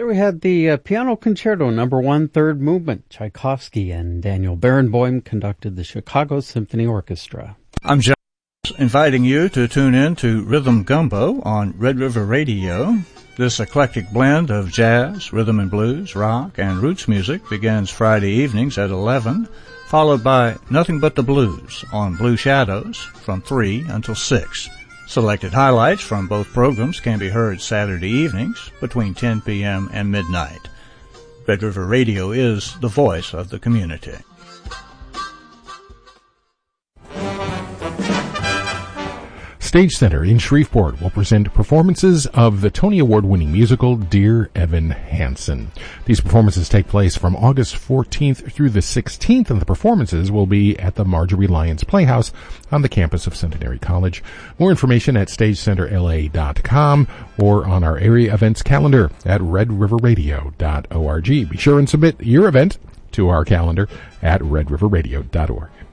we had the Piano Concerto No. 1, Third Movement. Tchaikovsky and Daniel Barenboim conducted the Chicago Symphony Orchestra. I'm Josh, inviting you to tune in to Rhythm Gumbo on Red River Radio. This eclectic blend of jazz, rhythm and blues, rock, and roots music begins Friday evenings at 11, followed by Nothing But the Blues on Blue Shadows from 3 until 6. Selected highlights from both programs can be heard Saturday evenings between 10 p.m. and midnight. Red River Radio is the voice of the community. Stage Center in Shreveport will present performances of the Tony Award-winning musical Dear Evan Hansen. These performances take place from August 14th through the 16th, and the performances will be at the Marjorie Lyons Playhouse on the campus of Centenary College. More information at StageCenterLA.com or on our area events calendar at redriverradio.org. Be sure and submit your event to our calendar at redriverradio.org.